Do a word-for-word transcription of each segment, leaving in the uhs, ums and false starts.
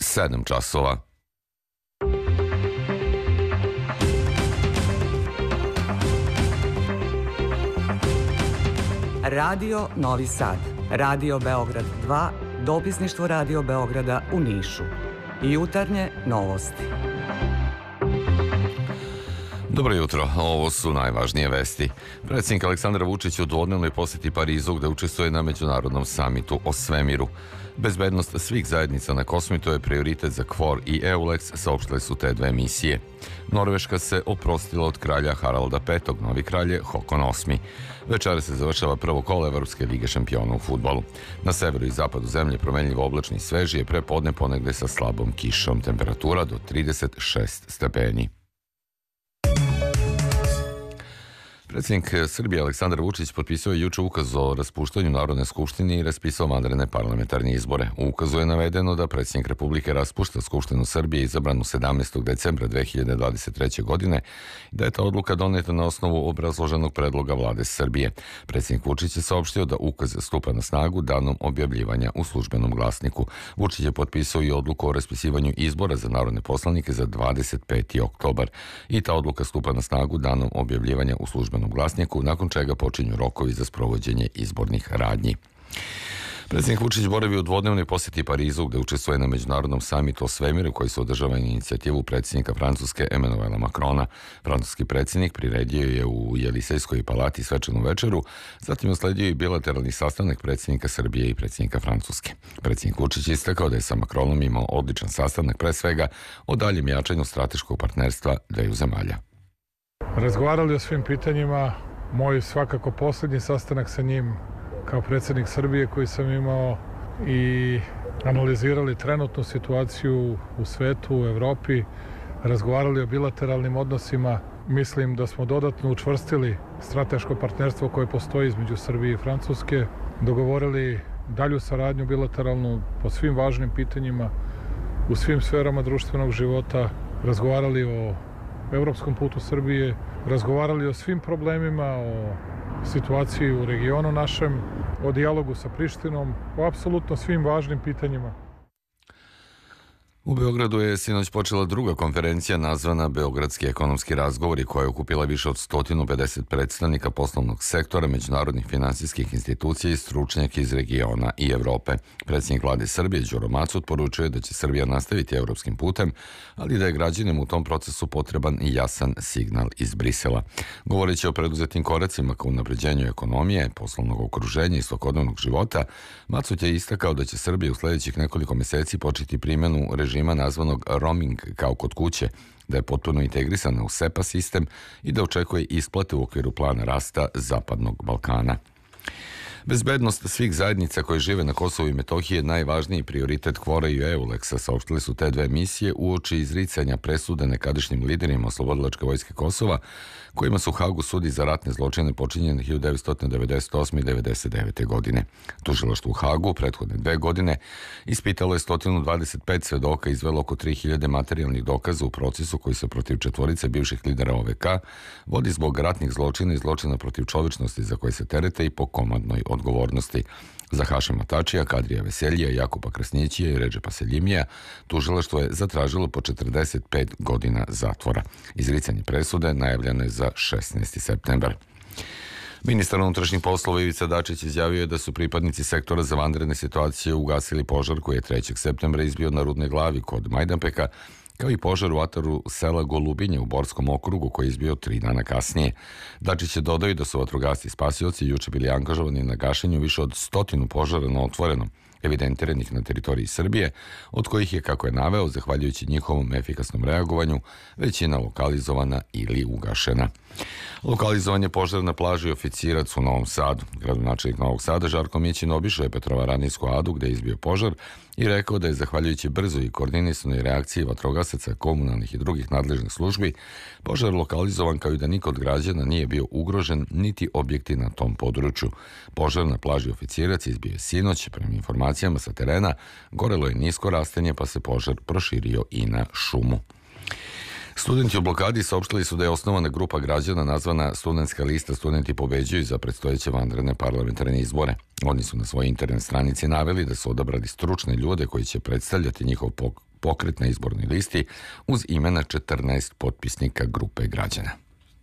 sedam časova. Radio Novi Sad, Radio Beograd dva, dopisništvo Radio Beograda u Nišu. Jutarnje novosti. Dobro jutro, ovo su najvažnije vesti. Predsjednik Aleksandar Vučić u dvodnevnoj posjeti Parizu gde učestvuje na međunarodnom samitu o svemiru. Bezbednost svih zajednica na Kosmitu je prioritet za KFOR i EULEX, saopštile su te dve misije. Norveška se oprostila od kralja Haralda petog, novi kralj je Håkon osmi. Večera se završava prvo kolo Evropske lige šampiona u fudbalu. Na severu i zapadu zemlje promenljivo oblačno i sveže je prepodne ponegde sa slabom kišom, temperatura do trideset šest stepeni. Predsjednik Srbije Aleksandar Vučić potpisao je juče ukaz o raspuštanju Narodne skupštine i raspisao vanredne parlamentarne izbore. U ukazu je navedeno da predsjednik Republike raspušta Skupštinu Srbije izabranu sedamnaestog decembra dve hiljade dvadeset treće. godine i da je ta odluka doneta na osnovu obrazloženog predloga vlade Srbije. Predsjednik Vučić je saopštio da ukaz stupa na snagu danom objavljivanja u službenom glasniku. Vučić je potpisao i odluku o raspisivanju izbora za narodne poslanike za dvadeset peti oktobar i ta odluka stupa na snagu danom objavljivanja u službenom glasniku, nakon čega počinju rokovi za sprovođenje izbornih radnji. Predsjednik Vučić boravi u dvodnevnoj posjeti Parizu gde učestvuje na međunarodnom samitu o svemiru koji se održava na inicijativu predsjednika Francuske Emmanuela Macrona. Francuski predsjednik priredio je u Jelisejskoj palati svečanu večeru, zatim usledio i bilateralni sastanak predsjednika Srbije i predsjednika Francuske. Predsjednik Vučić je istakao da je sa Macronom imao odličan sastanak, pre svega o daljem jačanju strateškog partnerstva dveju zemalja. Razgovarali o svim pitanjima, moj svakako posljednji sastanak sa njim kao predsjednik Srbije koji sam imao i analizirali trenutnu situaciju u svetu, u Evropi, razgovarali o bilateralnim odnosima. Mislim da smo dodatno učvrstili strateško partnerstvo koje postoji između Srbije i Francuske, dogovorili dalju saradnju bilateralnu po svim važnim pitanjima, u svim sferama društvenog života, razgovarali o evropskom putu Srbije, razgovarali o svim problemima, o situaciji u regionu našem, o dijalogu sa Prištinom, o apsolutno svim važnim pitanjima. U Beogradu je sinoć počela druga konferencija nazvana Beogradski ekonomski razgovori koja je okupila više od sto pedeset predstavnika poslovnog sektora, međunarodnih finansijskih institucija i stručnjaka iz regiona i Evrope. Predsjednik vlade Srbije Đuro Macut poručuje da će Srbija nastaviti evropskim putem, ali da je građanima u tom procesu potreban i jasan signal iz Brisela. Govoreći o preduzetim koracima ka unapređenju ekonomije, poslovnog okruženja i svakodnevnog života, Macut je istakao da će Srbija u sljedećih nekoliko mjeseci početi primjenu režima nazvanog roaming kao kod kuće, da je potpuno integrisana u SEPA sistem i da očekuje isplate u okviru plana rasta Zapadnog Balkana. Bezbednost svih zajednica koje žive na Kosovu i Metohiji je najvažniji prioritet KFOR-a i EULEX-a, saopštili su te dve misije uoči izricanja presude nekadašnjim liderima Oslobodilačke vojske Kosova, kojima su u Hagu sudi za ratne zločine počinjene hiljadu devetsto devedeset osme. i devedeset devete. godine. Tužilaštvo u Hagu prethodne dve godine ispitalo je sto dvadeset pet svedoka i izvelo oko tri hiljade materijalnih dokaza u procesu koji se protiv četvorice bivših lidera O V K vodi zbog ratnih zločina i zločina protiv čovečnosti za koje se terete i po komandnoj odgovornosti. Za Hašema Tačija, Kadrija Veseljija, Jakupa Krasnićija i Redžepa Seljimija tužilaštvo je zatražilo po četrdeset pet godina zatvora. Izricanje presude najavljeno je za šesnaesti septembar. Ministar unutrašnjih poslova Ivica Dačić izjavio je da su pripadnici sektora za vanredne situacije ugasili požar koji je trećeg septembra izbio na Rudnoj glavi kod Majdanpeka, kao i požar u ataru sela Golubinje u Borskom okrugu koji je izbio tri dana kasnije. Dačić je dodao da su vatrogasci i spasioci juče bili angažovani na gašenju više od stotinu požara na otvorenom, evidentiranih na teritoriji Srbije, od kojih je, kako je naveo, zahvaljujući njihovom efikasnom reagovanju, većina lokalizovana ili ugašena. Lokalizovan je požar na plaži Oficirac u Novom Sadu. Gradonačelnik Novog Sada Žarko Mićin obišao je Petrovaradijsku adu gde je izbio požar i rekao da je zahvaljujući brzoj i koordinisanoj reakciji vatrogasaca, komunalnih i drugih nadležnih službi požar lokalizovan, kao i da niko od građana nije bio ugrožen niti objekti na tom području. Požar na plaži Oficirac izbio je sinoć. Prema informacijama sa terena gorelo je nisko rastenje pa se požar proširio i na šumu. Studenti u blokadi saopštili su da je osnovana grupa građana nazvana Studentska lista Studenti pobeđuju za predstojeće vanredne parlamentarne izbore. Oni su na svojoj internet stranici naveli da su odabrali stručne ljude koji će predstavljati njihov pokret na izbornoj listi uz imena četrnaest potpisnika grupe građana.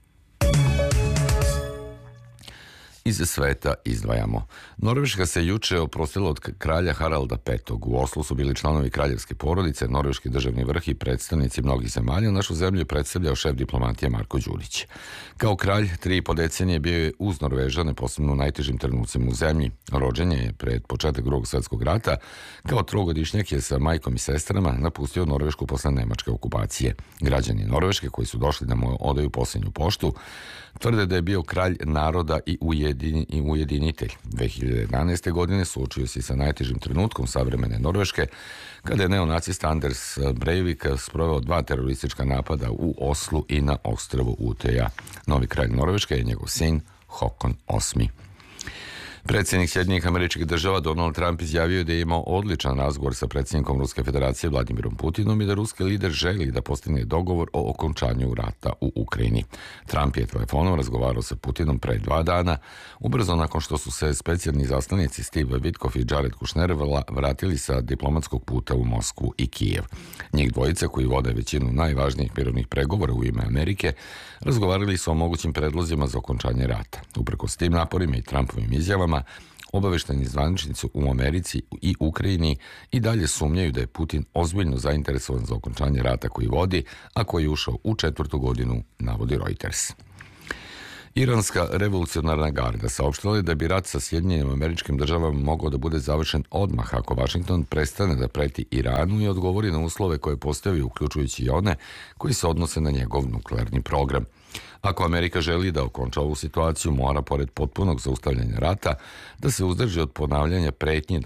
Iz sveta izdvajamo. Norveška se juče oprostila od kralja Haralda petog. U Oslu su bili članovi kraljevske porodice, norveški državni vrh i predstavnici mnogih zemalja. Našu zemlju je predstavljao šef diplomatije Marko Đurić. Kao kralj, tri i po decenije bio je uz Norvežane, posebno u najtežim trenucima u zemlji. Rođen je pred početak Drugog svjetskog rata. Kao trogodišnjak je sa majkom i sestrama napustio Norvešku posle nemačke okupacije. Građani Norveške koji su došli da mu odaju posljednju poštu tvrde da je bio kralj naroda i, ujedin, i ujedinitelj. dve hiljade jedanaeste. godine suočio se sa najtežim trenutkom savremene Norveške, kada je neonacista Anders Breivik sproveo dva teroristička napada u Oslu i na ostrvu Uteja. Novi kralj Norveške je njegov sin Håkon osmi. Predsjednik Sjedinjenih Američkih Država Donald Trump izjavio da je imao odličan razgovor sa predsjednikom Ruske federacije Vladimirom Putinom i da ruski lider želi da postigne dogovor o okončanju rata u Ukrajini. Trump je telefonom razgovarao sa Putinom pre dva dana, ubrzo nakon što su se specijalni zaslanici Steve Witkoff i Jared Kushner vratili sa diplomatskog puta u Moskvu i Kijev. Njih dvojica, koji vode većinu najvažnijih mirovnih pregovora u ime Amerike, razgovarali su o mogućim predlozima za okončanje rata. Uprkos tim naporima i Trumpovim izjavama, obavešteni zvaničnici u Americi i Ukrajini i dalje sumnjaju da je Putin ozbiljno zainteresovan za okončanje rata koji vodi, a koji je ušao u četvrtu godinu, navodi Reuters. Iranska revolucionarna garda saopštila je da bi rat sa Sjedinjenim Američkim Državama mogao da bude završen odmah ako Vašington prestane da preti Iranu i odgovori na uslove koje postavi, uključujući i one koji se odnose na njegov nuklearni program. Ako Amerika želi da okonča ovu situaciju, mora, pored potpunog zaustavljanja rata, da se uzdrži od ponavljanja pretnji da